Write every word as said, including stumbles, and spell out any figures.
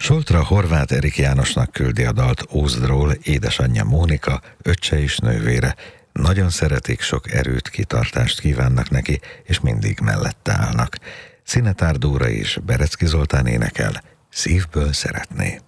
Zsoltra Horváth Erik Jánosnak küldi a dalt Ózdról édesanyja Mónika, öccse és nővére. Nagyon szeretik, sok erőt, kitartást kívánnak neki, és mindig mellette állnak. Szinetár Dóra és Berecki Zoltán énekel, Szívből szeretné.